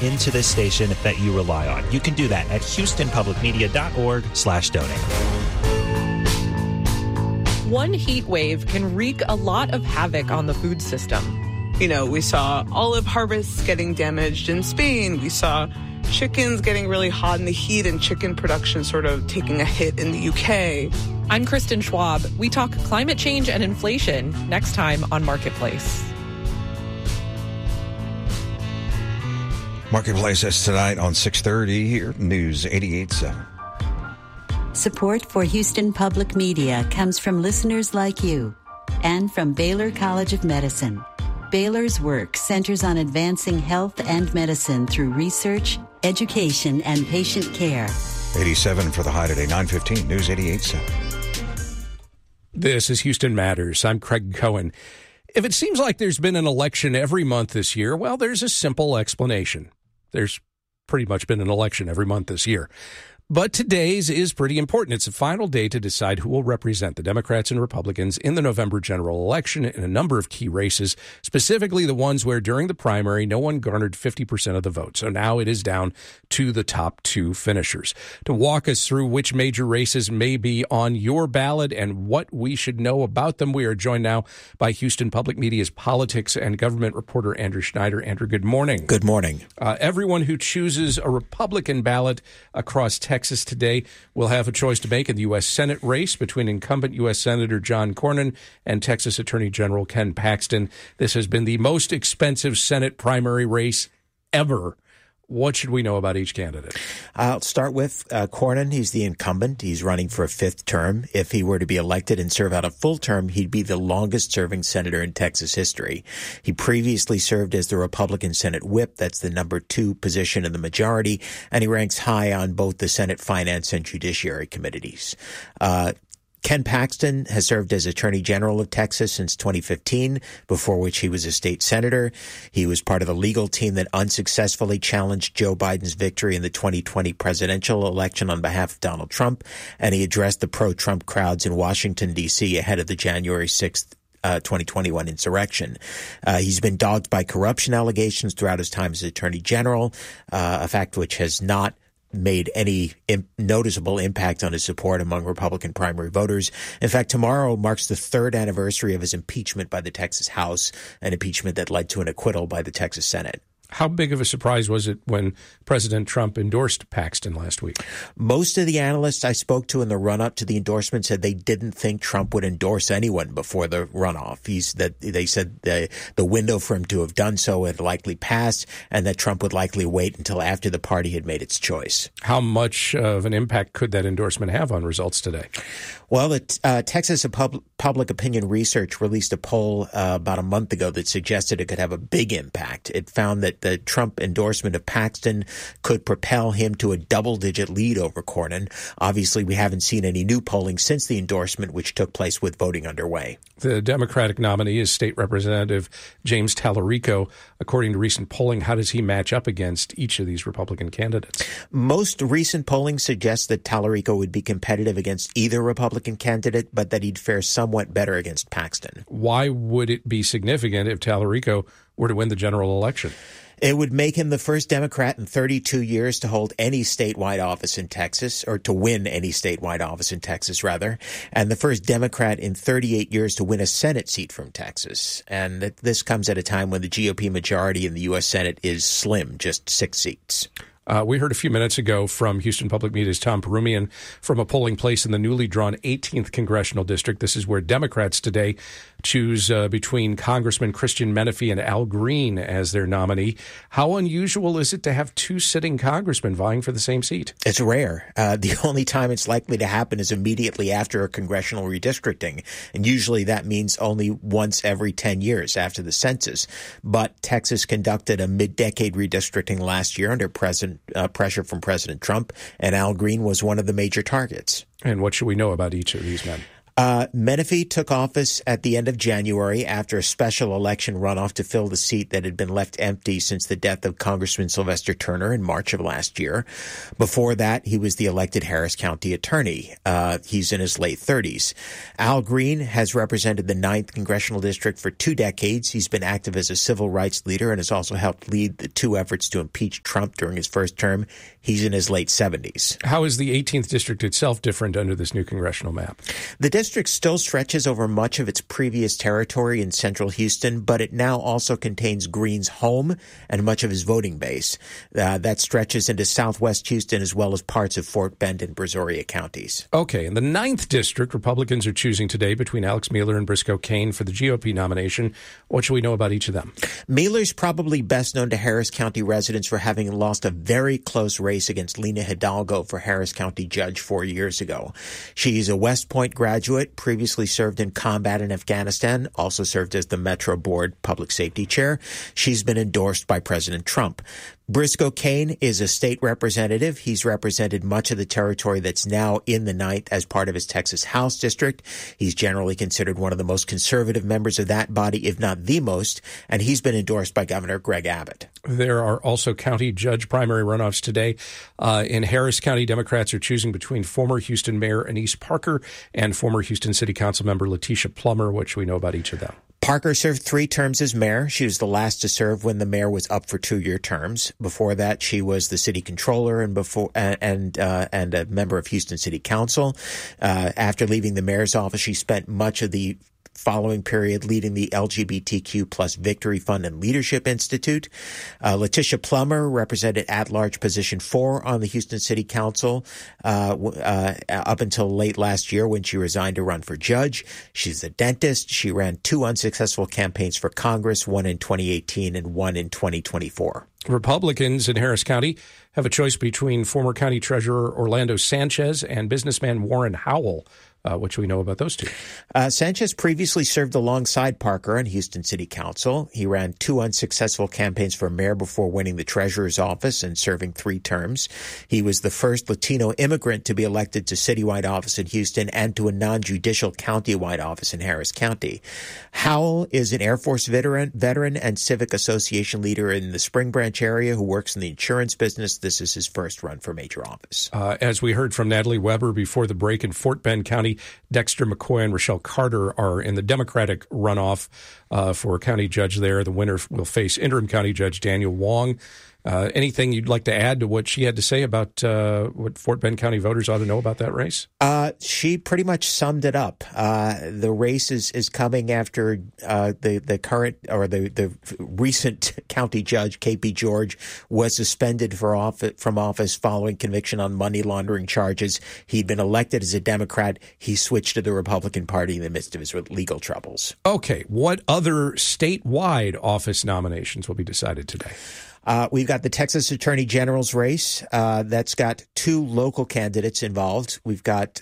into this station that you rely on. You can do that at houstonpublicmedia.org/donate. One heat wave can wreak a lot of havoc on the food system. You know, we saw olive harvests getting damaged in Spain. We saw chickens getting really hot in the heat and chicken production sort of taking a hit in the UK. I'm Kristen Schwab. We talk climate change and inflation next time on Marketplace. Marketplace is tonight on 6:30 here, News 88.7. Support for Houston Public Media comes from listeners like you and from Baylor College of Medicine. Baylor's work centers on advancing health and medicine through research, education, and patient care. 87 for the high today, 9:15, News 88.7. This is Houston Matters. I'm Craig Cohen. If it seems like there's been an election every month this year, well, there's a simple explanation. There's pretty much been an election every month this year. But today's is pretty important. It's the final day to decide who will represent the Democrats and Republicans in the November general election in a number of key races, specifically the ones where during the primary no one garnered 50% of the vote. So now it is down to the top two finishers. To walk us through which major races may be on your ballot and what we should know about them, we are joined now by Houston Public Media's politics and government reporter Andrew Schneider. Andrew, good morning. Good morning. Everyone who chooses a Republican ballot across Texas today will have a choice to make in the U.S. Senate race between incumbent U.S. Senator John Cornyn and Texas Attorney General Ken Paxton. This has been the most expensive Senate primary race ever. What should we know about each candidate? I'll start with Cornyn. He's the incumbent. He's running for a fifth term. If he were to be elected and serve out a full term, he'd be the longest-serving senator in Texas history. He previously served as the Republican Senate whip. That's the number 2 position in the majority, and he ranks high on both the Senate Finance and Judiciary committees. Ken Paxton has served as Attorney General of Texas since 2015, before which he was a state senator. He was part of the legal team that unsuccessfully challenged Joe Biden's victory in the 2020 presidential election on behalf of Donald Trump, and he addressed the pro-Trump crowds in Washington, D.C. ahead of the January 6th 2021 insurrection. He's been dogged by corruption allegations throughout his time as Attorney General, a fact which has not made any noticeable impact on his support among Republican primary voters. In fact, tomorrow marks the 3rd anniversary of his impeachment by the Texas House, an impeachment that led to an acquittal by the Texas Senate. How big of a surprise was it when President Trump endorsed Paxton last week? Most of the analysts I spoke to in the run-up to the endorsement said they didn't think Trump would endorse anyone before the runoff. They said the window for him to have done so had likely passed, and that Trump would likely wait until after the party had made its choice. How much of an impact could that endorsement have on results today? Well, the Texas Public Opinion Research released a poll about a month ago that suggested it could have a big impact. It found that the Trump endorsement of Paxton could propel him to a double-digit lead over Cornyn. Obviously, we haven't seen any new polling since the endorsement, which took place with voting underway. The Democratic nominee is State Representative James Tallarico. According to recent polling, how does he match up against each of these Republican candidates? Most recent polling suggests that Tallarico would be competitive against either Republican candidate, but that he'd fare somewhat better against Paxton. Why would it be significant if Tallarico were to win the general election? It would make him the first Democrat in 32 years to hold any statewide office in Texas, or to win any statewide office in Texas, rather, and the first Democrat in 38 years to win a Senate seat from Texas. And this comes at a time when the GOP majority in the U.S. Senate is slim, just 6 seats. We heard a few minutes ago from Houston Public Media's Tom Perumian from a polling place in the newly drawn 18th Congressional District. This is where Democrats today choose between Congressman Christian Menefee and Al Green as their nominee. How unusual is it to have 2 sitting congressmen vying for the same seat? It's rare. The only time it's likely to happen is immediately after a congressional redistricting, and usually that means only once every 10 years after the census. But Texas conducted a mid-decade redistricting last year under pressure from President Trump, and Al Green was one of the major targets. And what should we know about each of these men? Menifee took office at the end of January after a special election runoff to fill the seat that had been left empty since the death of Congressman Sylvester Turner in March of last year. Before that, he was the elected Harris County attorney. He's in his late 30s. Al Green has represented the 9th Congressional District for 2 decades. He's been active as a civil rights leader and has also helped lead the 2 efforts to impeach Trump during his first term. He's in his late 70s. How is the 18th District itself different under this new congressional map? The district still stretches over much of its previous territory in central Houston, but it now also contains Green's home and much of his voting base. That stretches into southwest Houston as well as parts of Fort Bend and Brazoria counties. Okay, in the 9th District, Republicans are choosing today between Alex Mueller and Briscoe Cain for the GOP nomination. What should we know about each of them? Mueller's probably best known to Harris County residents for having lost a very close race against Lena Hidalgo for Harris County judge 4 years ago. She's a West Point graduate, previously served in combat in Afghanistan, also served as the Metro Board Public Safety Chair. She's been endorsed by President Trump. Briscoe Cain is a state representative. He's represented much of the territory that's now in the 9th as part of his Texas House district. He's generally considered one of the most conservative members of that body, if not the most, and he's been endorsed by Governor Greg Abbott. There are also county judge primary runoffs today. In Harris County, Democrats are choosing between former Houston Mayor Annise Parker and former Houston City Council member Letitia Plummer. What should we know about each of them? Parker served 3 terms as mayor. She was the last to serve when the mayor was up for 2-year terms. Before that, she was the city controller and a member of Houston City Council. After leaving the mayor's office, she spent much of the following period leading the LGBTQ plus Victory Fund and Leadership Institute. Letitia Plummer represented at-large position 4 on the Houston City Council up until late last year when she resigned to run for judge. She's a dentist. She ran 2 unsuccessful campaigns for Congress, one in 2018 and one in 2024. Republicans in Harris County have a choice between former County Treasurer Orlando Sanchez and businessman Warren Howell. What should we know about those two? Sanchez previously served alongside Parker on Houston City Council. He ran 2 unsuccessful campaigns for mayor before winning the treasurer's office and serving 3 terms. He was the first Latino immigrant to be elected to citywide office in Houston and to a non-judicial countywide office in Harris County. Howell is an Air Force veteran and civic association leader in the Spring Branch area who works in the insurance business. This is his first run for major office. As we heard from Natalie Weber before the break, in Fort Bend County, Dexter McCoy and Rochelle Carter are in the Democratic runoff for county judge there. The winner will face interim county judge Daniel Wong. Anything you'd like to add to what she had to say about what Fort Bend County voters ought to know about that race? She pretty much summed it up. The race is coming after the current or the recent county judge, KP George, was suspended from office following conviction on money laundering charges. He'd been elected as a Democrat. He switched to the Republican Party in the midst of his legal troubles. Okay. What other statewide office nominations will be decided today? We've got the Texas Attorney General's race. That's got 2 local candidates involved. We've got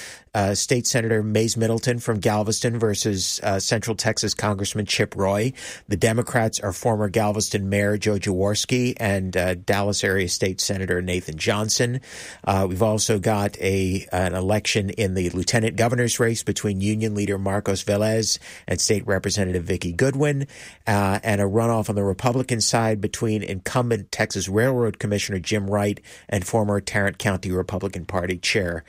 State Senator Mays Middleton from Galveston versus Central Texas Congressman Chip Roy. The Democrats are former Galveston Mayor Joe Jaworski and Dallas area State Senator Nathan Johnson. We've also got an election in the Lieutenant Governor's race between Union leader Marcos Velez and State Representative Vicki Goodwin, and a runoff on the Republican side between incumbent Texas Railroad Commissioner Jim Wright and former Tarrant County Republican Party Chair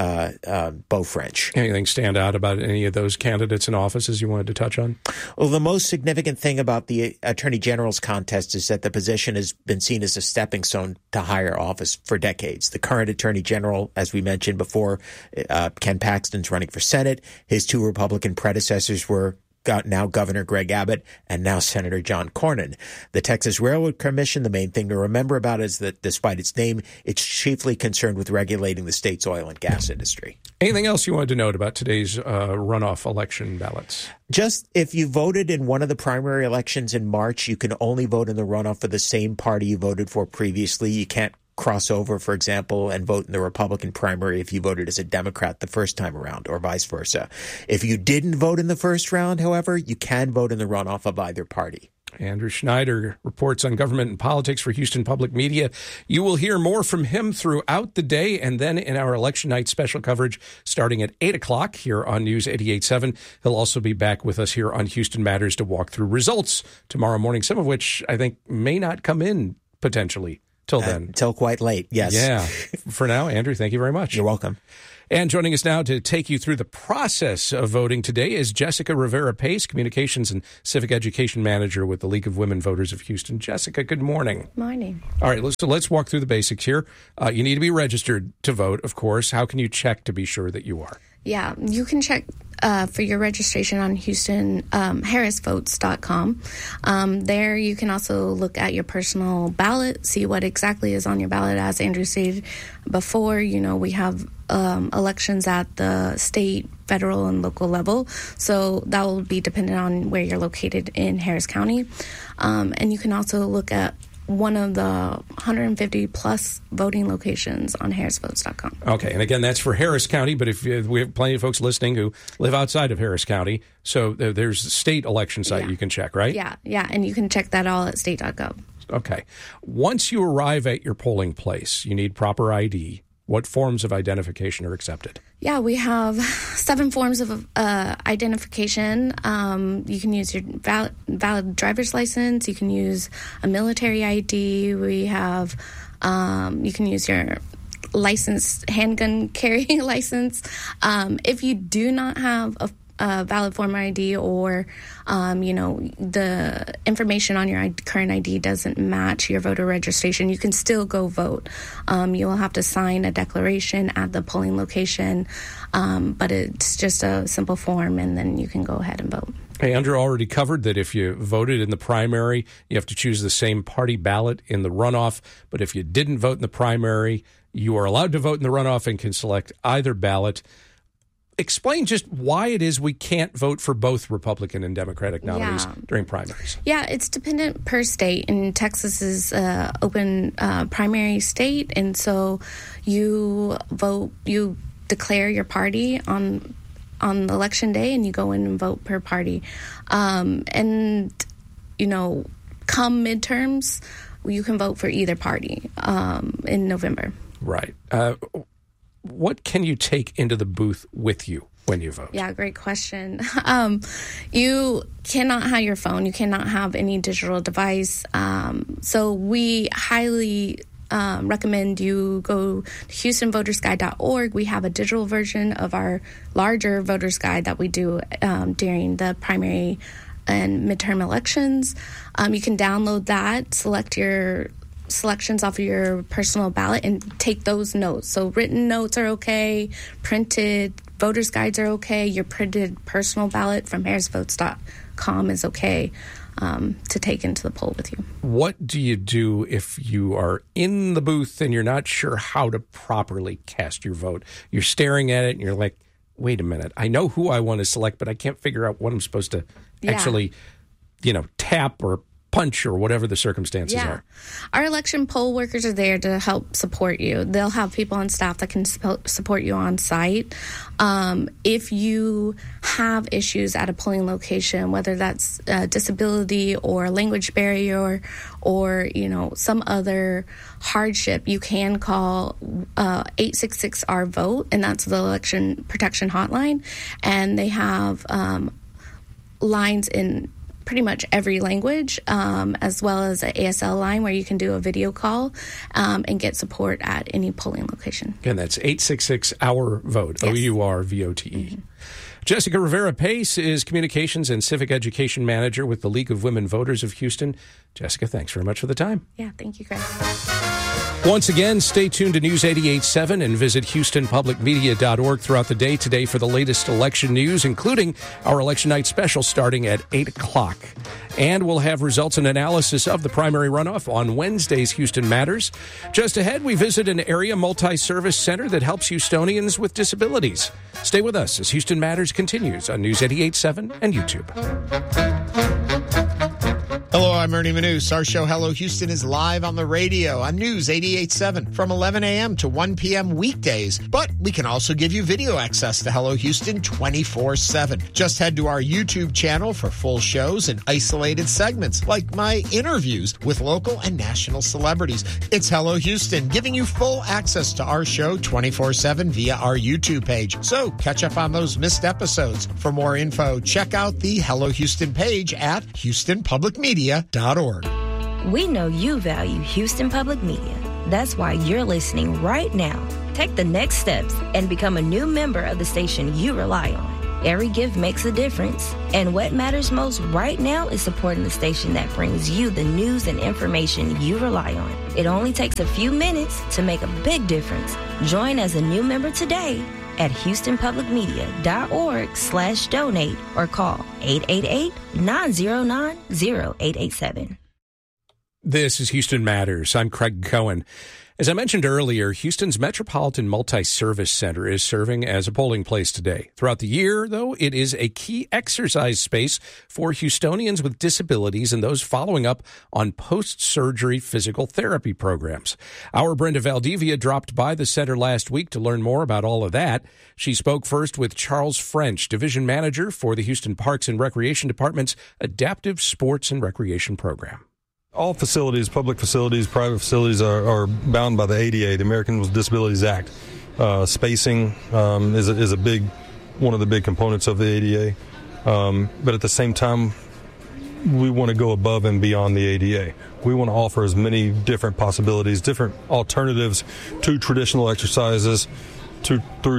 Beau French. Anything stand out about any of those candidates in offices you wanted to touch on? Well, the most significant thing about the Attorney General's contest is that the position has been seen as a stepping stone to higher office for decades. The current Attorney General, as we mentioned before, Ken Paxton's running for Senate. His 2 Republican predecessors were now Governor Greg Abbott and now Senator John Cornyn. The Texas Railroad Commission, the main thing to remember about it is that despite its name, it's chiefly concerned with regulating the state's oil and gas industry. Anything else you wanted to note about today's runoff election ballots? Just if you voted in one of the primary elections in March, you can only vote in the runoff for the same party you voted for previously. You can't cross over, for example, and vote in the Republican primary if you voted as a Democrat the first time around, or vice versa. If you didn't vote in the first round, however, you can vote in the runoff of either party. Andrew Schneider reports on government and politics for Houston Public Media. You will hear more from him throughout the day and then in our election night special coverage starting at 8 o'clock here on News 88.7. He'll also be back with us here on Houston Matters to walk through results tomorrow morning, some of which I think may not come in potentially till then. Till quite late, yes. Yeah. For now, Andrew, thank you very much. You're welcome. And joining us now to take you through the process of voting today is Jessica Rivera-Pace, Communications and Civic Education Manager with the League of Women Voters of Houston. Jessica, good morning. Morning. All right, let's walk through the basics here. You need to be registered to vote, of course. How can you check to be sure that you are? Yeah, you can check for your registration on harrisvotes.com. There you can also look at your personal ballot, see what exactly is on your ballot. As Andrew stated before, we have elections at the state, federal, and local level. So that will be dependent on where you're located in Harris County. And you can also look at one of the 150 plus voting locations on harrisvotes.com. Okay, and again, that's for Harris County, but if we have plenty of folks listening who live outside of Harris County, so there's a state election site you can check, right? Yeah, and you can check that all at state.gov. Okay. Once you arrive at your polling place, you need proper ID. What forms of identification are accepted? Yeah, we have 7 forms of identification. You can use your valid driver's license. You can use a military ID. We have, you can use your handgun carrying license. If you do not have a valid form ID or, the information on your current ID doesn't match your voter registration, you can still go vote. You will have to sign a declaration at the polling location, but it's just a simple form, and then you can go ahead and vote. Hey, Andrew already covered that if you voted in the primary, you have to choose the same party ballot in the runoff, but if you didn't vote in the primary, you are allowed to vote in the runoff and can select either ballot. Explain just why it is we can't vote for both Republican and Democratic nominees during primaries. Yeah, it's dependent per state, and Texas is open primary state, and so you declare your party on election day, and you go in and vote per party. Come midterms, you can vote for either party in November. Right. What can you take into the booth with you when you vote? Yeah, great question. You cannot have your phone. You cannot have any digital device. So we highly recommend you go to HoustonVotersGuide.org. We have a digital version of our larger voters guide that we do during the primary and midterm elections. You can download that, select your selections off of your personal ballot, and take those notes. So written notes are okay, printed voters guides are okay, your printed personal ballot from harrisvotes.com is okay to take into the poll with you. What do you do if you are in the booth and you're not sure how to properly cast your vote? You're staring at it and you're like, wait a minute, I know who I want to select, but I can't figure out what I'm supposed to actually, tap or punch or whatever the circumstances are. Our election poll workers are there to help support you. They'll have people on staff that can support you on site. If you have issues at a polling location, whether that's disability or language barrier or, some other hardship, you can call 866-R-VOTE, and that's the election protection hotline. And they have lines in pretty much every language, as well as an ASL line where you can do a video call and get support at any polling location. Again, that's 866-OUR-VOTE, yes. OURVOTE. Mm-hmm. Jessica Rivera-Pace is Communications and Civic Education Manager with the League of Women Voters of Houston. Jessica, thanks very much for the time. Yeah, thank you, Craig. Once again, stay tuned to News 88.7 and visit HoustonPublicMedia.org throughout the day today for the latest election news, including our election night special starting at 8 o'clock. And we'll have results and analysis of the primary runoff on Wednesday's Houston Matters. Just ahead, we visit an area multi-service center that helps Houstonians with disabilities. Stay with us as Houston Matters continues on News 88.7 and YouTube. Hello, I'm Ernie Manous. Our show, Hello Houston, is live on the radio on News 88.7 from 11 a.m. to 1 p.m. weekdays. But we can also give you video access to Hello Houston 24/7. Just head to our YouTube channel for full shows and isolated segments, like my interviews with local and national celebrities. It's Hello Houston, giving you full access to our show 24/7 via our YouTube page. So catch up on those missed episodes. For more info, check out the Hello Houston page at HoustonPublicMedia.org. We know you value Houston Public Media. That's why you're listening right now. Take the next steps and become a new member of the station you rely on. Every gift makes a difference, and what matters most right now is supporting the station that brings you the news and information you rely on. It only takes a few minutes to make a big difference. Join as a new member today at HoustonPublicMedia.org/donate or call 888-909-0887. This is Houston Matters. I'm Craig Cohen. As I mentioned earlier, Houston's Metropolitan Multi-Service Center is serving as a polling place today. Throughout the year, though, it is a key exercise space for Houstonians with disabilities and those following up on post-surgery physical therapy programs. Our Brenda Valdivia dropped by the center last week to learn more about all of that. She spoke first with Charles French, Division Manager for the Houston Parks and Recreation Department's Adaptive Sports and Recreation Program. All facilities, public facilities, private facilities are bound by the ADA, the Americans with Disabilities Act. Spacing is a big, one of the big components of the ADA. But at the same time, we want to go above and beyond the ADA. We want to offer as many different possibilities, different alternatives to traditional exercises, through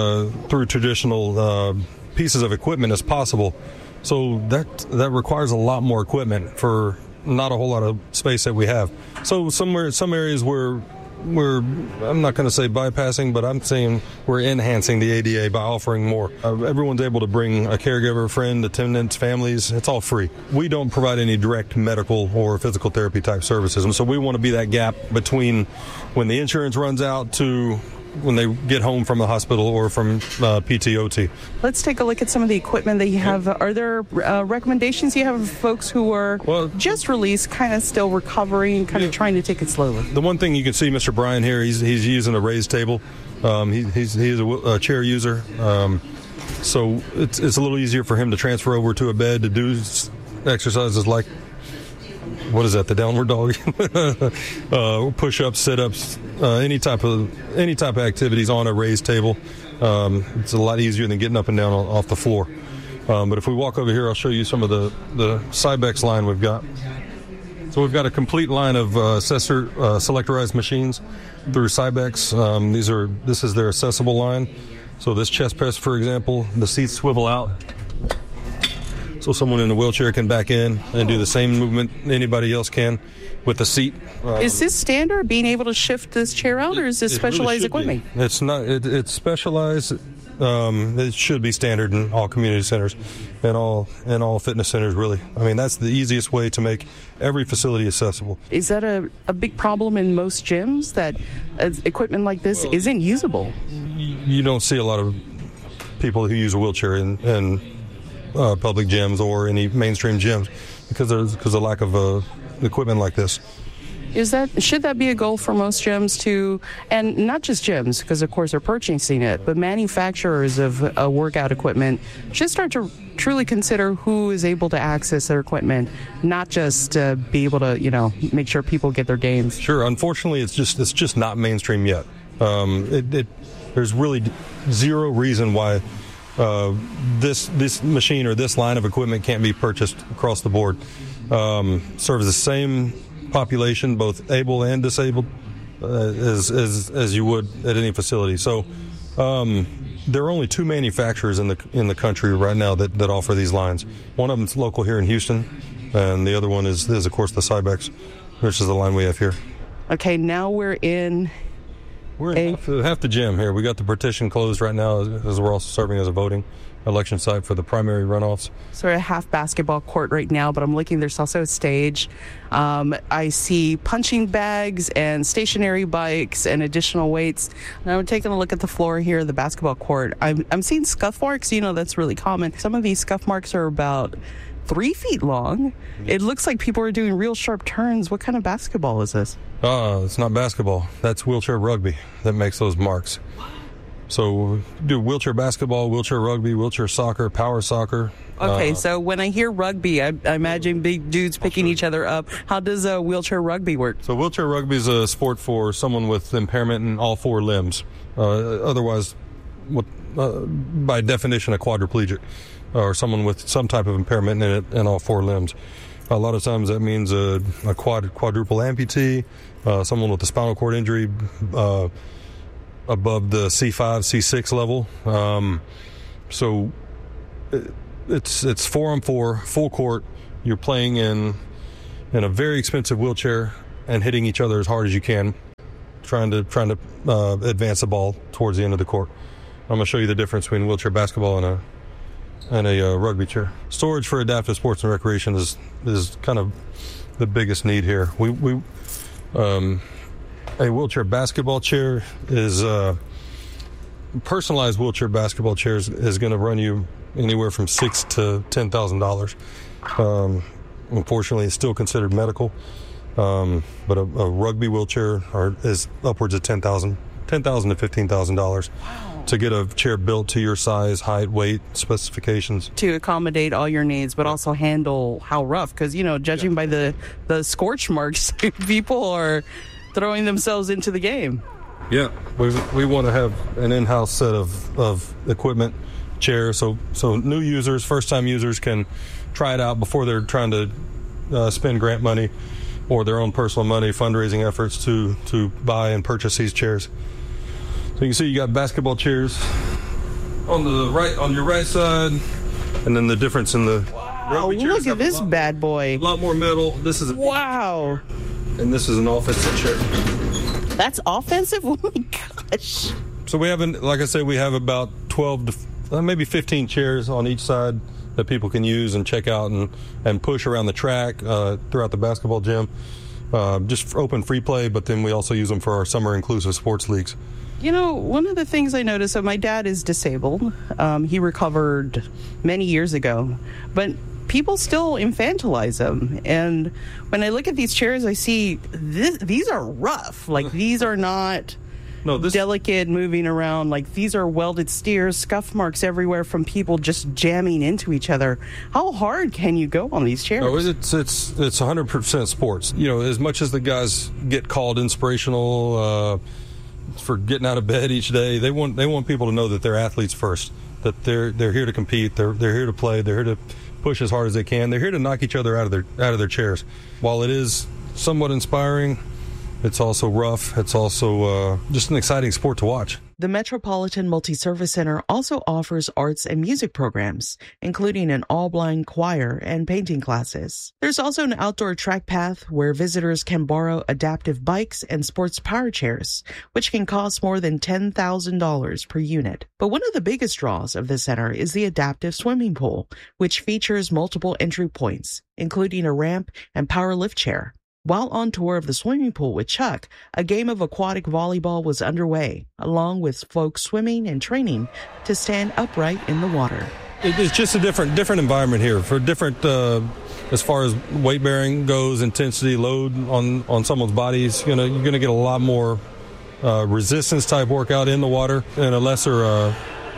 traditional pieces of equipment as possible. So that requires a lot more equipment for not a whole lot of space that we have. So some areas where we're, I'm not going to say bypassing, but I'm saying we're enhancing the ADA by offering more. Everyone's able to bring a caregiver, friend, attendants, families. It's all free. We don't provide any direct medical or physical therapy type services. And so we want to be that gap between when the insurance runs out to when they get home from the hospital or from PTOT. Let's take a look at some of the equipment that you have. Are there recommendations you have for folks who are just released, kind of still recovering, kind of trying to take it slowly? The one thing you can see, Mr. Bryan here, he's using a raised table. He's a chair user. So it's a little easier for him to transfer over to a bed to do exercises like, what is that, the downward dog? Push-ups, sit-ups, any type of activities on a raised table. It's a lot easier than getting up and down off the floor. But if we walk over here, I'll show you some of the Cybex line we've got. So we've got a complete line of selectorized machines through Cybex. This is their accessible line. So this chest press, for example, the seats swivel out. So someone in a wheelchair can back in and do the same movement anybody else can with the seat. Is this standard, being able to shift this chair out, or is this specialized equipment? It's not. It's specialized. It should be standard in all community centers and all fitness centers, really. I mean, that's the easiest way to make every facility accessible. Is that a big problem in most gyms, that equipment like this isn't usable? You don't see a lot of people who use a wheelchair in public gyms or any mainstream gyms because of lack of equipment like this. Should that be a goal for most gyms to, and not just gyms, because of course they're purchasing it, but manufacturers of workout equipment should start to truly consider who is able to access their equipment, not just be able to, make sure people get their gains. Sure. Unfortunately, it's just not mainstream yet. There's really zero reason why this machine or this line of equipment can't be purchased across the board. Serves the same population, both able and disabled, as you would at any facility. So there are only two manufacturers in the country right now that offer these lines. One of them's local here in Houston, and the other one is of course the Cybex, which is the line we have here. Okay, now we're in half the gym here. We got the partition closed right now as we're also serving as a voting election site for the primary runoffs. Sort of half basketball court right now, but I'm looking, there's also a stage. I see punching bags and stationary bikes and additional weights. And I'm taking a look at the floor here, the basketball court. I'm seeing scuff marks, that's really common. Some of these scuff marks are about 3 feet long. It looks like people are doing real sharp turns. What kind of basketball is this? It's not basketball. That's wheelchair rugby that makes those marks. So we do wheelchair basketball, wheelchair rugby, wheelchair soccer, power soccer. Okay, so when I hear rugby, I imagine big dudes picking each other up. How does wheelchair rugby work? So wheelchair rugby is a sport for someone with impairment in all 4 limbs. Otherwise, by definition, a quadriplegic, or someone with some type of impairment in all 4 limbs. A lot of times that means a quadruple amputee, someone with a spinal cord injury above the C5, C6 level. So it's 4-on-4, full court. You're playing in a very expensive wheelchair and hitting each other as hard as you can, trying to advance the ball towards the end of the court. I'm going to show you the difference between wheelchair basketball and a rugby chair. Storage for adaptive sports and recreation is kind of the biggest need here. A wheelchair basketball chair is personalized wheelchair basketball chairs is going to run you anywhere from $6,000 to $10,000. Unfortunately, it's still considered medical, but a rugby wheelchair is upwards of $10,000 to $15,000 to get a chair built to your size, height, weight, specifications. To accommodate all your needs, but also handle how rough, because, judging by the scorch marks, people are throwing themselves into the game. Yeah, we want to have an in-house set of equipment, chairs, so new users, first-time users can try it out before they're trying to spend grant money or their own personal money, fundraising efforts to buy and purchase these chairs. So you can see you got basketball chairs on your right side, and then the difference in the rugby chairs. Look at this bad boy. A lot more metal. This is wow. And this is an offensive chair. That's offensive? Oh my gosh. So we have about 12 to maybe 15 chairs on each side that people can use and check out and push around the track throughout the basketball gym. Just for open free play, but then we also use them for our summer inclusive sports leagues. One of the things I noticed, so my dad is disabled. He recovered many years ago, but people still infantilize them. And when I look at these chairs, I see these are rough. Like, these are not delicate moving around. Like, these are welded steers, scuff marks everywhere from people just jamming into each other. How hard can you go on these chairs? Oh, it's 100% sports. As much as the guys get called inspirational for getting out of bed each day, they want people to know that they're athletes first, that they're here to compete, they're here to play, they're here to push as hard as they can, they're here to knock each other out of their chairs. While it is somewhat inspiring, it's also rough. It's also just an exciting sport to watch. The Metropolitan Multi-Service Center also offers arts and music programs, including an all-blind choir and painting classes. There's also an outdoor track path where visitors can borrow adaptive bikes and sports power chairs, which can cost more than $10,000 per unit. But one of the biggest draws of the center is the adaptive swimming pool, which features multiple entry points, including a ramp and power lift chair. While on tour of the swimming pool with Chuck, a game of aquatic volleyball was underway, along with folks swimming and training to stand upright in the water. It's just a different environment here for different, as far as weight bearing goes, intensity, load on someone's bodies. You're gonna get a lot more resistance type workout in the water and a lesser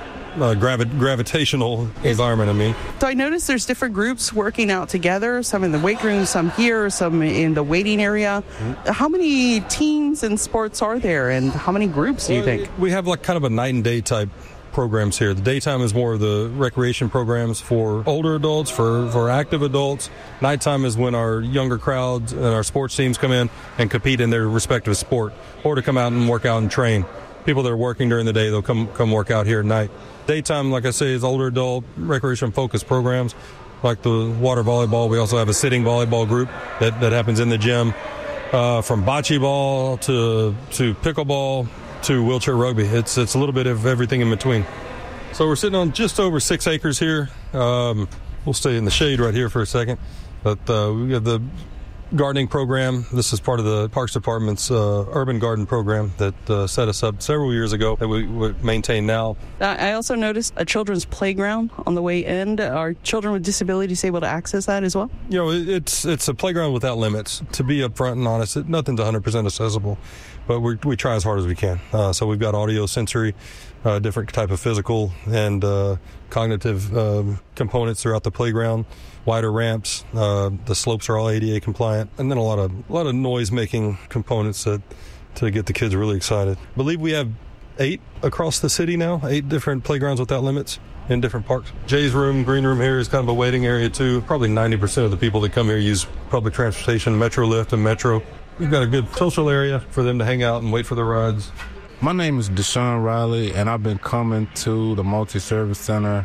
gravitational environment. So I noticed there's different groups working out together, some in the weight room, some here, some in the waiting area. Mm-hmm. How many teams and sports are there, and how many groups do you think? We have kind of a night and day type programs here. The daytime is more of the recreation programs for older adults, for active adults. Nighttime is when our younger crowds and our sports teams come in and compete in their respective sport, or to come out and work out and train. People that are working during the day, they'll come work out here at night. Daytime, like I say, is older adult recreation-focused programs like the water volleyball. We also have a sitting volleyball group that happens in the gym, from bocce ball to pickleball to wheelchair rugby. It's a little bit of everything in between. So we're sitting on just over 6 acres here. We'll stay in the shade right here for a second. But we have the gardening program. This is part of the Parks Department's urban garden program that set us up several years ago that we maintain now. I also noticed a children's playground on the way in. Are children with disabilities able to access that as well? You know, it's a playground without limits. To be upfront and honest, nothing's 100% accessible, but we try as hard as we can. So we've got audio, sensory, different type of physical and cognitive components throughout the playground. Wider ramps, the slopes are all ADA compliant, and then a lot of noise making components to get the kids really excited. I believe we have 8 across the city now, 8 different playgrounds without limits in different parks. Jay's room, green room here is kind of a waiting area too. Probably 90% of the people that come here use public transportation, Metrolift and Metro. We've got a good social area for them to hang out and wait for the rides. My name is Deshaun Riley, and I've been coming to the Multi-Service Center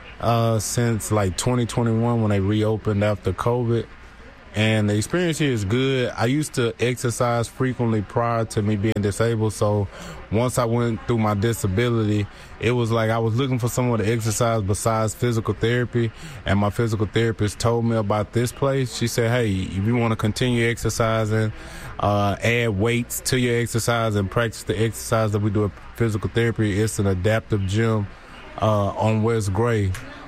since like 2021 when they reopened after COVID. And the experience here is good. I used to exercise frequently prior to me being disabled, so once I went through my disability, it was like I was looking for someone to exercise besides physical therapy, and my physical therapist told me about this place. She said, hey, if you want to continue exercising, add weights to your exercise and practice the exercise that we do at physical therapy, it's an adaptive gym on West Gray.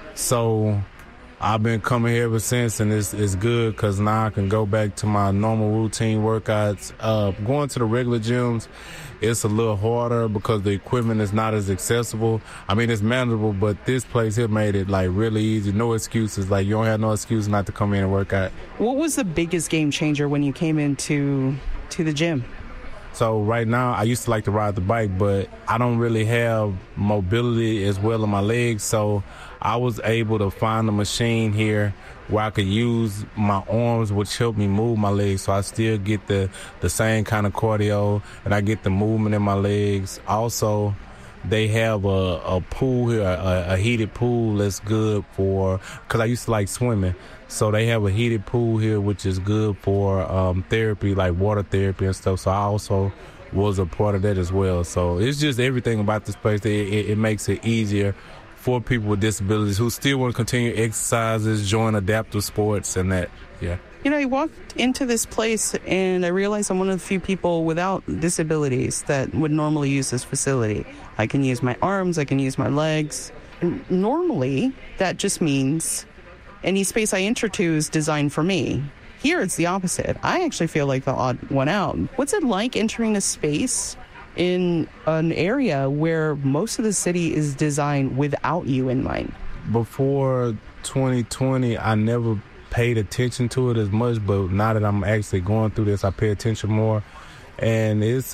So I've been coming here ever since, and it's good because now I can go back to my normal routine workouts. Going to the regular gyms, it's a little harder because the equipment is not as accessible. I mean, it's manageable, but this place here made it like really easy. No excuses. Like, you don't have no excuse not to come in and work out. What was the biggest game changer when you came into the gym? So right now, I used to like to ride the bike, but I don't really have mobility as well in my legs. So I was able to find a machine here where I could use my arms, which helped me move my legs. So I still get the same kind of cardio, and I get the movement in my legs. Also, they have a pool here, a heated pool that's good for, because I used to like swimming. So they have a heated pool here, which is good for therapy, like water therapy and stuff. So I also was a part of that as well. So it's just everything about this place. It makes it easier for people with disabilities who still want to continue exercises, join adaptive sports and that, yeah. You know, I walked into this place and I realized I'm one of the few people without disabilities that would normally use this facility. I can use my arms, I can use my legs. And normally, that just means any space I enter to is designed for me. Here, it's the opposite. I actually feel like the odd one out. What's it like entering a space in an area where most of the city is designed without you in mind? Before 2020, I never paid attention to it as much, but now that I'm actually going through this, I pay attention more. And it's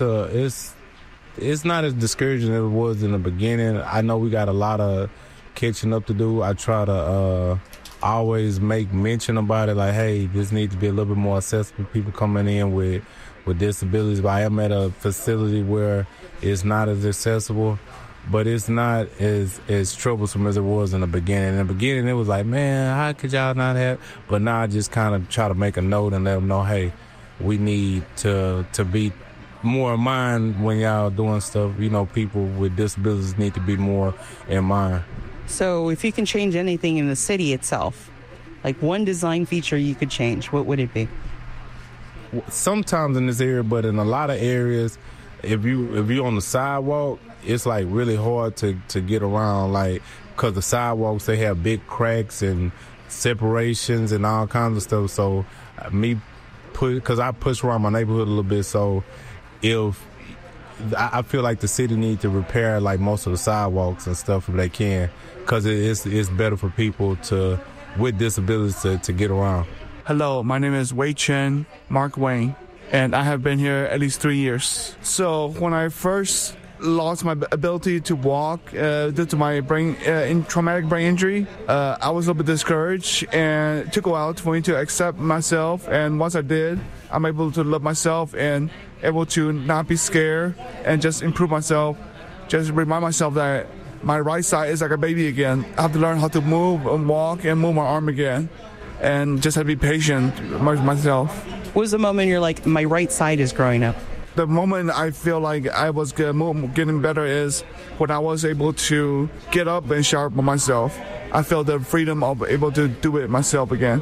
not as discouraging as it was in the beginning. I know we got a lot of catching up to do. I try to always make mention about it, like, hey, this needs to be a little bit more accessible. People coming in with disabilities, but I am at a facility where it's not as accessible, but it's not as troublesome as it was in the beginning. In the beginning, it was like, man, how could y'all not have? But now I just kind of try to make a note and let them know, hey, we need to be more in mind when y'all doing stuff. You know, people with disabilities need to be more in mind. So if you can change anything in the city itself, like one design feature you could change, what would it be? Sometimes in this area, but in a lot of areas, if you're on the sidewalk, it's like really hard to get around, like, because the sidewalks, they have big cracks and separations and all kinds of stuff. So because I push around my neighborhood a little bit, so if I feel like the city needs to repair like most of the sidewalks and stuff if they can, because it's better for people with disabilities to get around. Hello, my name is Wei Chen, Mark Wayne, and I have been here at least 3 years. So when I first lost my ability to walk due to my traumatic brain injury, I was a little bit discouraged, and it took a while for me to accept myself. And once I did, I'm able to love myself and able to not be scared and just improve myself. Just remind myself that my right side is like a baby again. I have to learn how to move and walk and move my arm again, and just have to be patient with myself. What was the moment you're like, my right side is growing up? The moment I feel like I was getting better is when I was able to get up and shower by myself. I felt the freedom of able to do it myself again.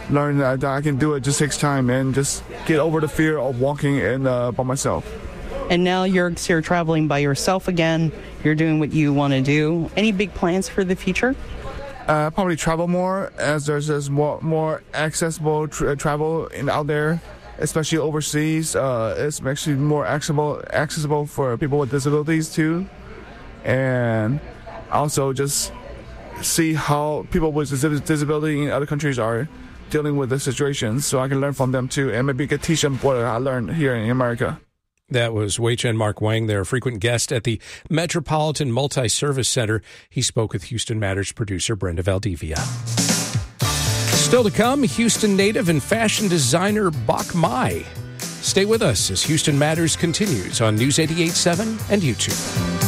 learn that I can do it. Just takes time and just get over the fear of walking and by myself. And now you're traveling by yourself again. You're doing what you want to do. Any big plans for the future? Probably travel more, as there's just more accessible travel out there, especially overseas. It's actually more accessible for people with disabilities too. And also just see how people with disability in other countries are dealing with the situations, so I can learn from them too, and maybe could teach them what I learned here in America. That was Wei Chen Mark Wang, their frequent guest at the Metropolitan Multi-Service Center. He spoke with Houston Matters producer Brenda Valdivia. Still to come, Houston native and fashion designer Bok Mai. Stay with us as Houston Matters continues on News 88.7 and YouTube.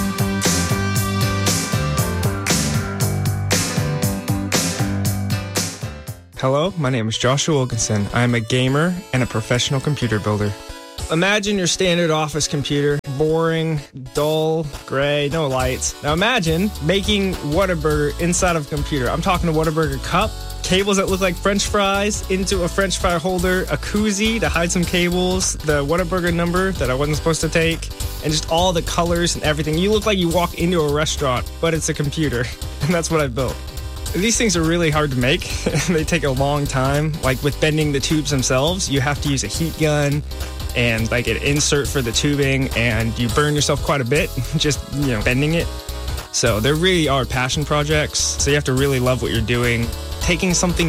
Hello, my name is Joshua Wilkinson. I am a gamer and a professional computer builder. Imagine your standard office computer, boring, dull, gray, no lights. Now imagine making Whataburger inside of a computer. I'm talking a Whataburger cup, cables that look like French fries into a French fry holder, a koozie to hide some cables, the Whataburger number that I wasn't supposed to take, and just all the colors and everything. You look like you walk into a restaurant, but it's a computer, and that's what I built. These things are really hard to make. They take a long time. Like with bending the tubes themselves, you have to use a heat gun and like an insert for the tubing, and you burn yourself quite a bit just, bending it. So there really are passion projects. So you have to really love what you're doing. Taking something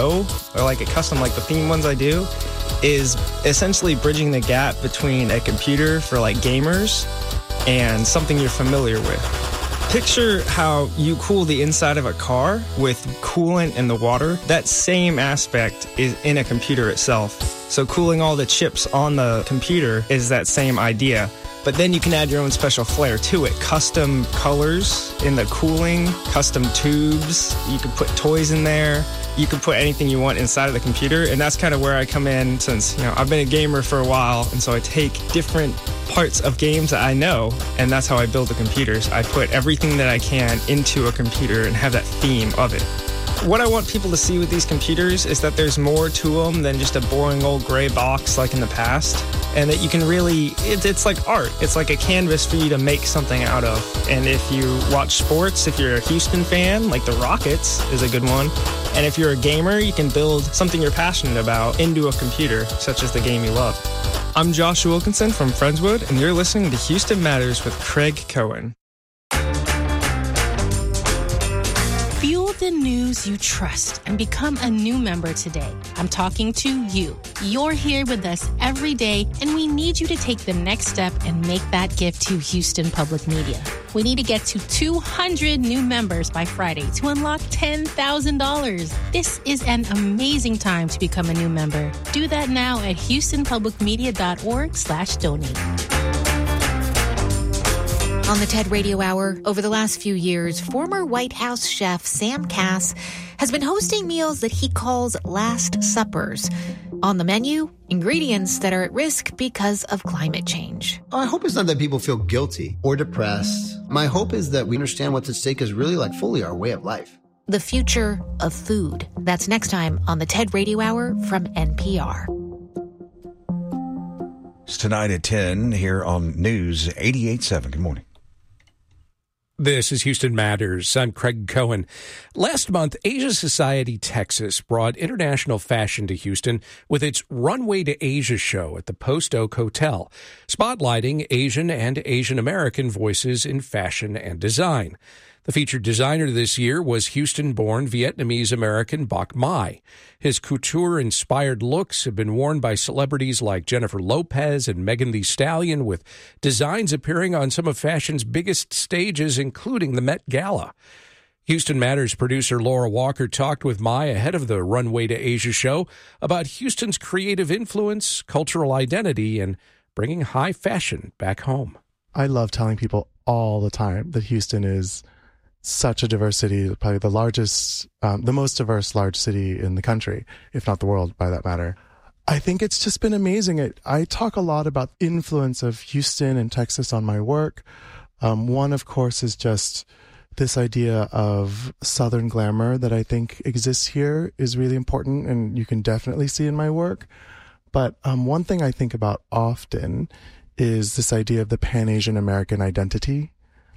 or like a custom, like the theme ones I do, is essentially bridging the gap between a computer for like gamers and something you're familiar with. Picture how you cool the inside of a car with coolant in the water. That same aspect is in a computer itself. So cooling all the chips on the computer is that same idea. But then you can add your own special flair to it. Custom colors in the cooling, custom tubes. You can put toys in there. You can put anything you want inside of the computer. And that's kind of where I come in, since, I've been a gamer for a while. And so I take different parts of games that I know, and that's how I build the computers. I put everything that I can into a computer and have that theme of it. What I want people to see with these computers is that there's more to them than just a boring old gray box like in the past, and that you can really, it's like art. It's like a canvas for you to make something out of. And if you watch sports, if you're a Houston fan, like the Rockets is a good one. And if you're a gamer, you can build something you're passionate about into a computer, such as the game you love. I'm Josh Wilkinson from Friendswood, and you're listening to Houston Matters with Craig Cohen. Fuel the news you trust and become a new member today. I'm talking to you. You're here with us every day, and we need you to take the next step and make that gift to Houston Public Media. We need to get to 200 new members by Friday to unlock $10,000. This is an amazing time to become a new member. Do that now at HoustonPublicMedia.org/donate. On the TED Radio Hour, over the last few years, former White House chef Sam Kass has been hosting meals that he calls Last Suppers. On the menu, ingredients that are at risk because of climate change. My hope is not that people feel guilty or depressed. My hope is that we understand what's at stake is really like fully our way of life. The future of food. That's next time on the TED Radio Hour from NPR. It's tonight at 10 here on News 88.7. Good morning. This is Houston Matters. I'm Craig Cohen. Last month, Asia Society Texas brought international fashion to Houston with its Runway to Asia show at the Post Oak Hotel, spotlighting Asian and Asian American voices in fashion and design. The featured designer this year was Houston-born Vietnamese-American Bok Mai. His couture-inspired looks have been worn by celebrities like Jennifer Lopez and Megan Thee Stallion, with designs appearing on some of fashion's biggest stages, including the Met Gala. Houston Matters producer Laura Walker talked with Mai ahead of the Runway to Asia show about Houston's creative influence, cultural identity, and bringing high fashion back home. I love telling people all the time that Houston is such a diverse city, probably the largest, the most diverse large city in the country, if not the world, by that matter. I think it's just been amazing. I talk a lot about the influence of Houston and Texas on my work. One, of course, is just this idea of Southern glamour that I think exists here is really important, and you can definitely see in my work. But one thing I think about often is this idea of the Pan-Asian American identity,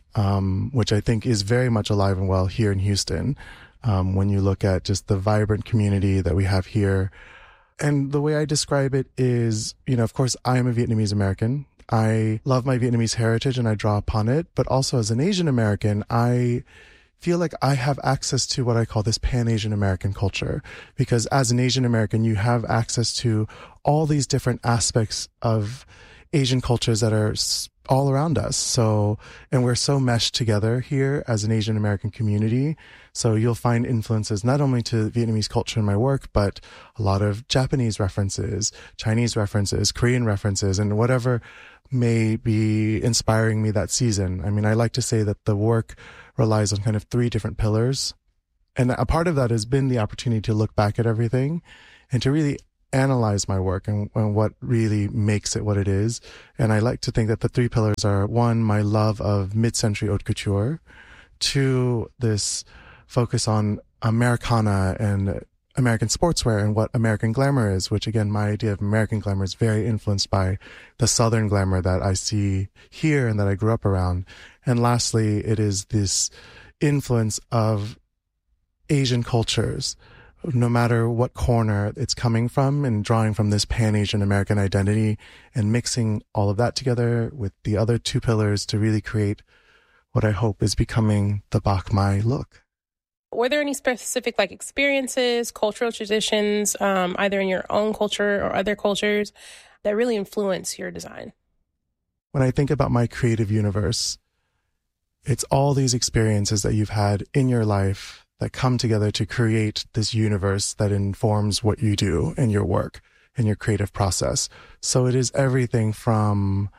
which I think is very much alive and well here in Houston. When you look at just the vibrant community that we have here. And the way I describe it is, of course, I am a Vietnamese American. I love my Vietnamese heritage and I draw upon it. But also as an Asian American, I feel like I have access to what I call this Pan-Asian American culture. Because as an Asian American, you have access to all these different aspects of Asian cultures that are all around us. So, and we're so meshed together here as an Asian American community. So you'll find influences not only to Vietnamese culture in my work, but a lot of Japanese references, Chinese references, Korean references, and whatever may be inspiring me that season. I mean, I like to say that the work relies on kind of 3 different pillars. And a part of that has been the opportunity to look back at everything and to really analyze my work and what really makes it what it is. And I like to think that the 3 pillars are: 1, my love of mid-century haute couture; 2, this focus on Americana and American sportswear and what American glamour is, which again, my idea of American glamour is very influenced by the Southern glamour that I see here and that I grew up around. And lastly, it is this influence of Asian cultures, no matter what corner it's coming from, and drawing from this Pan-Asian American identity and mixing all of that together with the other 2 pillars to really create what I hope is becoming the Bach Mai look. Were there any specific experiences, cultural traditions, either in your own culture or other cultures, that really influence your design? When I think about my creative universe, it's all these experiences that you've had in your life that come together to create this universe that informs what you do in your work and your creative process. So it is everything from,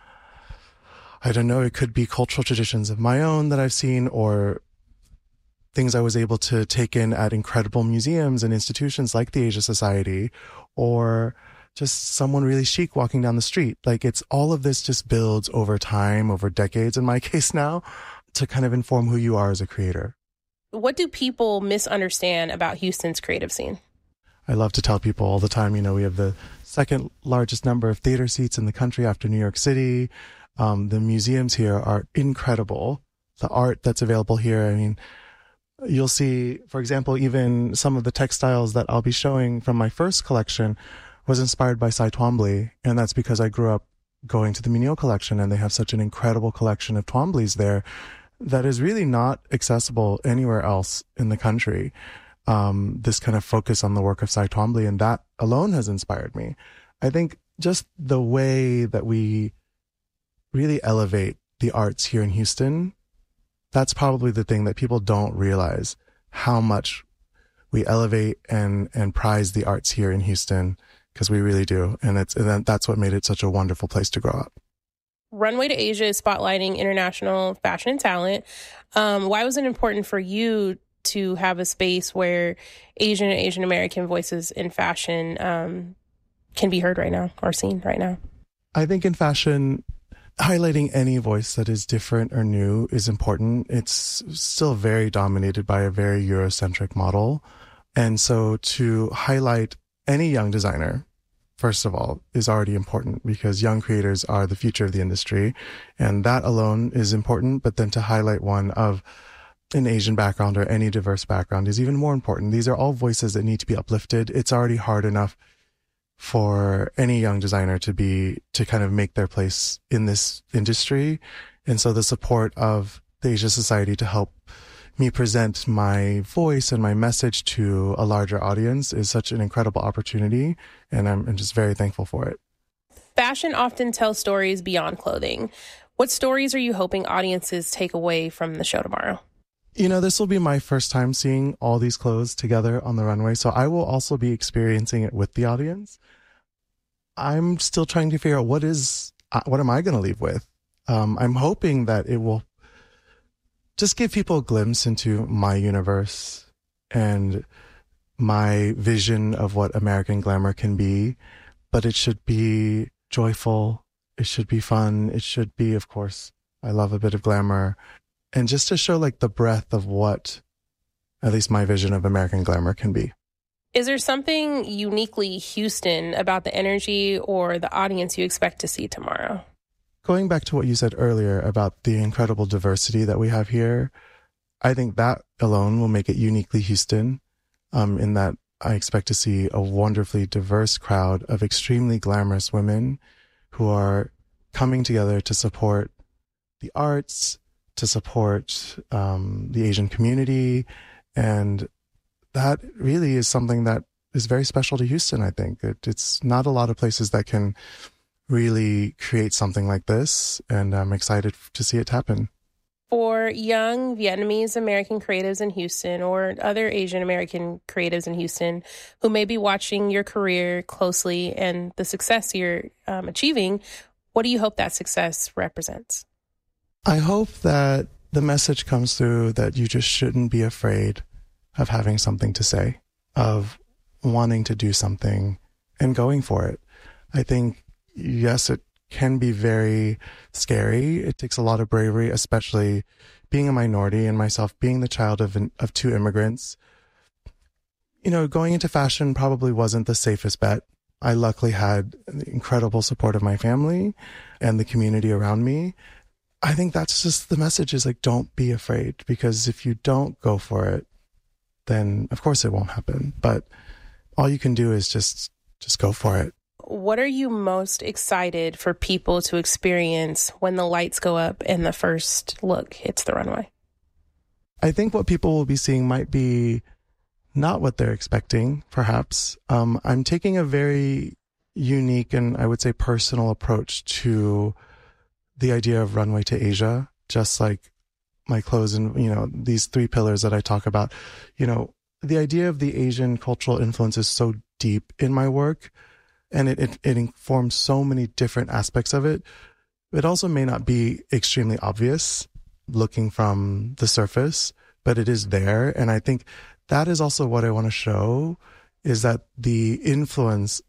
I don't know, it could be cultural traditions of my own that I've seen, or things I was able to take in at incredible museums and institutions like the Asia Society, or just someone really chic walking down the street. It's all of this just builds over time, over decades in my case now, to kind of inform who you are as a creator. What do people misunderstand about Houston's creative scene? I love to tell people all the time, we have the 2nd largest number of theater seats in the country after New York City. The museums here are incredible. The art that's available here, I mean, you'll see, for example, even some of the textiles that I'll be showing from my first collection was inspired by Cy Twombly. And that's because I grew up going to the Minneau collection, and they have such an incredible collection of Twombly's there that is really not accessible anywhere else in the country. This kind of focus on the work of Cy Twombly, and that alone has inspired me. I think just the way that we really elevate the arts here in Houston, that's probably the thing that people don't realize, how much we elevate and prize the arts here in Houston, because we really do. And that's what made it such a wonderful place to grow up. Runway to Asia is spotlighting international fashion and talent. Why was it important for you to have a space where Asian and Asian American voices in fashion can be heard right now or seen right now? I think in fashion, highlighting any voice that is different or new is important. It's still very dominated by a very Eurocentric model. And so to highlight any young designer, first of all, is already important, because young creators are the future of the industry. And that alone is important. But then to highlight one of an Asian background or any diverse background is even more important. These are all voices that need to be uplifted. It's already hard enough for any young designer to kind of make their place in this industry. And so the support of the Asia Society to help me present my voice and my message to a larger audience is such an incredible opportunity. And I'm just very thankful for it. Fashion often tells stories beyond clothing. What stories are you hoping audiences take away from the show tomorrow? This will be my first time seeing all these clothes together on the runway, so I will also be experiencing it with the audience. I'm still trying to figure out what am I going to leave with? I'm hoping that it will just give people a glimpse into my universe and my vision of what American glamour can be, but it should be joyful. It should be fun. It should be, of course, I love a bit of glamour. and just to show like the breadth of what at least my vision of American glamour can be. Is there something uniquely Houston about the energy or the audience you expect to see tomorrow? Going back to what you said earlier about the incredible diversity that we have here, I think that alone will make it uniquely Houston, in that I expect to see a wonderfully diverse crowd of extremely glamorous women who are coming together to support the arts, to support the Asian community. And that really is something that is very special to Houston, I think. It's not a lot of places that can really create something like this, and I'm excited to see it happen. For young Vietnamese American creatives in Houston or other Asian American creatives in Houston who may be watching your career closely and the success you're achieving, what do you hope that success represents? I hope that the message comes through that you just shouldn't be afraid of having something to say, of wanting to do something and going for it. I think, yes, it can be very scary. It takes a lot of bravery, especially being a minority and myself being the child of two immigrants. You know, going into fashion probably wasn't the safest bet. I luckily had the incredible support of my family and the community around me. I think that's just the message, is like, don't be afraid, because if you don't go for it, then of course it won't happen. But all you can do is just go for it. What are you most excited for people to experience when the lights go up and the first look hits the runway? I think what people will be seeing might be not what they're expecting, perhaps. I'm taking a very unique and I would say personal approach to the idea of Runway to Asia, just like my clothes and, you know, these three pillars that I talk about. You know, the idea of the Asian cultural influence is so deep in my work, and it informs so many different aspects of it. It also may not be extremely obvious looking from the surface, but it is there. And I think that is also what I want to show, is that the influence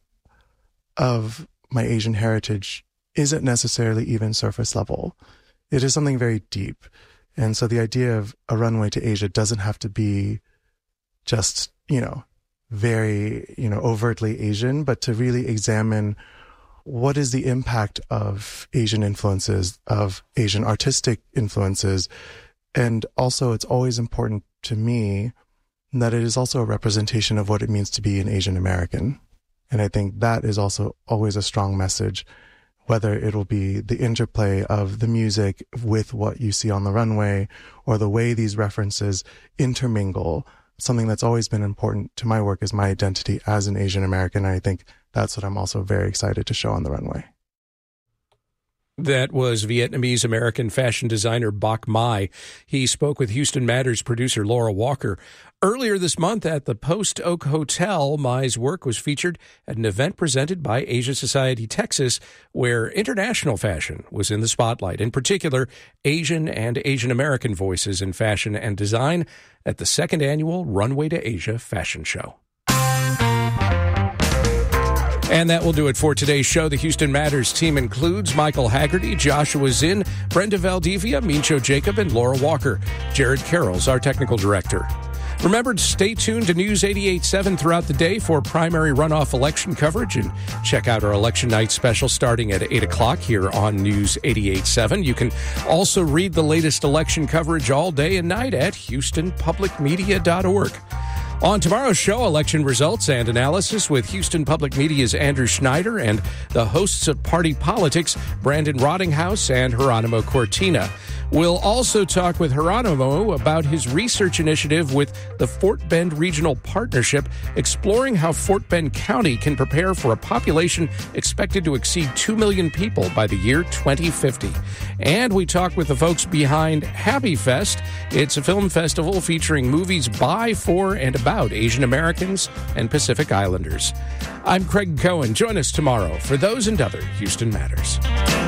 of my Asian heritage isn't necessarily even surface level. It is something very deep. And so the idea of a runway to Asia doesn't have to be just, you know, very, you know, overtly Asian, but to really examine what is the impact of Asian influences, of Asian artistic influences. And also, it's always important to me that it is also a representation of what it means to be an Asian American. And I think that is also always a strong message, whether it'll be the interplay of the music with what you see on the runway or the way these references intermingle. Something that's always been important to my work is my identity as an Asian American. And I think that's what I'm also very excited to show on the runway. That was Vietnamese American fashion designer Bach Mai. He spoke with Houston Matters producer Laura Walker. Earlier this month at the Post Oak Hotel, Mai's work was featured at an event presented by Asia Society Texas, where international fashion was in the spotlight, in particular Asian and Asian American voices in fashion and design at the second annual Runway to Asia fashion show. And that will do it for today's show. The Houston Matters team includes Michael Haggerty, Joshua Zinn, Brenda Valdivia, Mincho Jacob, and Laura Walker. Jared Carroll's our technical director. Remember to stay tuned to News 88.7 throughout the day for primary runoff election coverage, and check out our election night special starting at 8 o'clock here on News 88.7. You can also read the latest election coverage all day and night at HoustonPublicMedia.org. On tomorrow's show, election results and analysis with Houston Public Media's Andrew Schneider and the hosts of Party Politics, Brandon Rottinghouse and Geronimo Cortina. We'll also talk with Geronimo about his research initiative with the Fort Bend Regional Partnership, exploring how Fort Bend County can prepare for a population expected to exceed 2 million people by the year 2050. And we talk with the folks behind Happy Fest. It's a film festival featuring movies by, for, and about Asian Americans and Pacific Islanders. I'm Craig Cohen. Join us tomorrow for those and other Houston Matters.